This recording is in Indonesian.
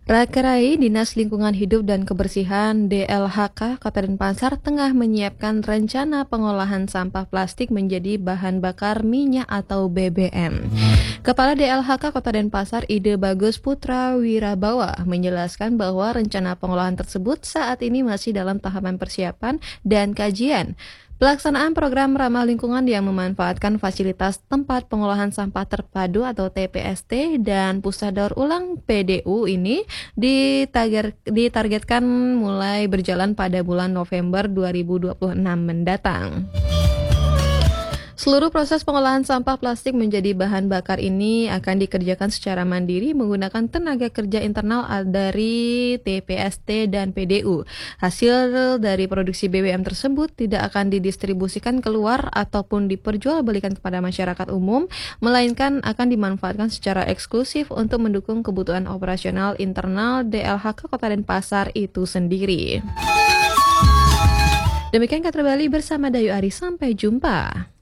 Rakerai Dinas Lingkungan Hidup dan Kebersihan DLHK Kota Denpasar tengah menyiapkan rencana pengolahan sampah plastik menjadi bahan bakar minyak atau BBM. Kepala DLHK Kota Denpasar Ide Bagus Putra Wirabawa menjelaskan bahwa rencana pengolahan tersebut saat ini masih dalam tahapan persiapan dan kajian. Pelaksanaan program ramah lingkungan yang memanfaatkan fasilitas tempat pengolahan sampah terpadu atau TPST dan pusat daur ulang PDU ini ditargetkan mulai berjalan pada bulan November 2026 mendatang. Seluruh proses pengolahan sampah plastik menjadi bahan bakar ini akan dikerjakan secara mandiri menggunakan tenaga kerja internal dari TPST dan PDU. Hasil dari produksi BBM tersebut tidak akan didistribusikan keluar ataupun diperjualbelikan kepada masyarakat umum, melainkan akan dimanfaatkan secara eksklusif untuk mendukung kebutuhan operasional internal DLHK Kota Denpasar itu sendiri. Demikian Kata Bali bersama Dayu Ari, sampai jumpa.